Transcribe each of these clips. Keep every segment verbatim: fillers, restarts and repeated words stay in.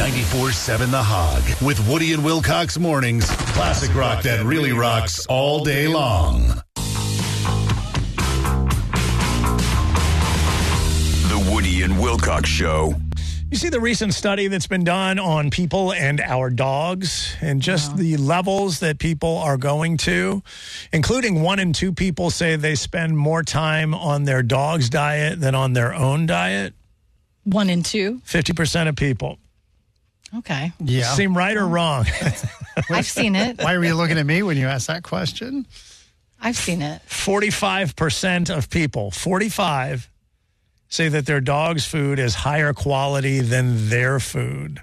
ninety-four seven The Hog with Woody and Wilcox mornings. Classic rock that really rocks all day long. The Woody and Wilcox Show. You see the recent study that's been done on people and our dogs and just Yeah. the levels that people are going to, including one in two people say they spend more time on their dog's diet than on their own diet. One and two. fifty percent of people. Okay. Yeah. Seem right or wrong? I've seen it. Why were you looking at me when you asked that question? I've seen it. forty-five percent of people, forty-five, say that their dog's food is higher quality than their food.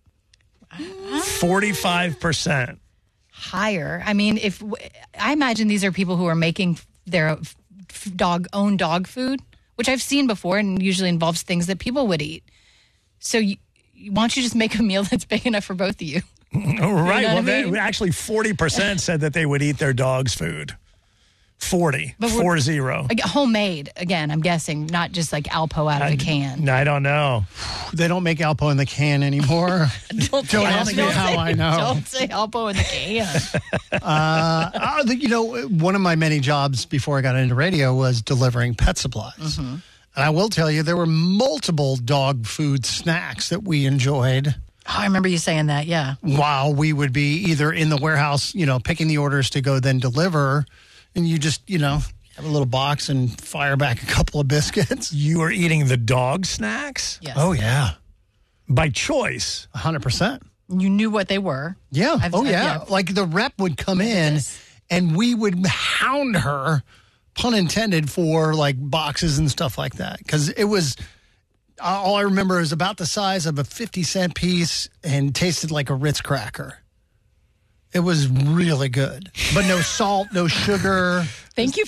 forty-five percent. Higher. I mean, if I imagine these are people who are making their f- dog own dog food, which I've seen before and usually involves things that people would eat. So you, why don't you just make a meal that's big enough for both of you? Right. You know Well, what I they, mean? actually, forty percent said that they would eat their dog's food. forty. But we're- Four zero. Like, homemade, again, I'm guessing, not just like Alpo out of a can. I don't know. They don't make Alpo in the can anymore. Don't, Don't say- ask me don't how say- I know. Don't say Alpo in the can. Uh, I think, you know, one of my many jobs before I got into radio was delivering pet supplies. Mm-hmm. And I will tell you, there were multiple dog food snacks that we enjoyed Oh, I remember you saying that, yeah. while we would be either in the warehouse, you know, picking the orders to go then deliver. And you just, you know, have a little box and fire back a couple of biscuits. You are eating the dog snacks Yes. Oh, yeah. by choice. one hundred percent. You knew what they were. Yeah. I've- oh, I've- yeah. yeah. Like the rep would come in this. and we would hound her, pun intended, for like boxes and stuff like that. Because it was, all I remember is about the size of a fifty cent piece and tasted like a Ritz cracker. It was really good. But no salt, no sugar. Thank you